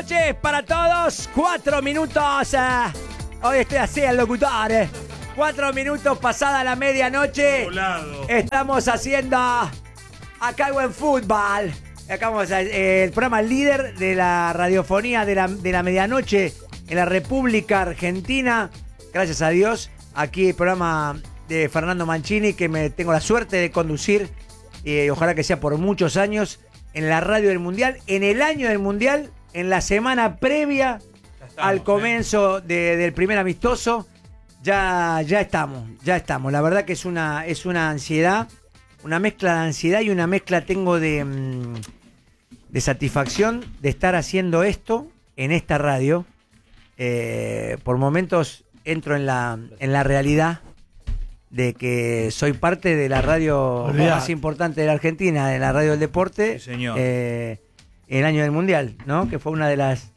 noches para todos. 4 minutos. Hoy estoy así al locutor. 4 minutos pasada la medianoche. Volado. Estamos haciendo acá buen fútbol. Acá vamos el programa líder de la radiofonía de la medianoche en la República Argentina. Gracias a Dios. Aquí el programa de Fernando Mancini, que me tengo la suerte de conducir. Y ojalá que sea por muchos años. En la radio del Mundial, en el año del Mundial, en la semana previa al comienzo del primer amistoso, ya estamos. La verdad que es una ansiedad, una mezcla de ansiedad y una mezcla tengo de satisfacción de estar haciendo esto en esta radio. Por momentos entro en la realidad de que soy parte de la radio más importante de la Argentina, de la radio del deporte, sí, señor. el año del Mundial, ¿no? Que fue una de las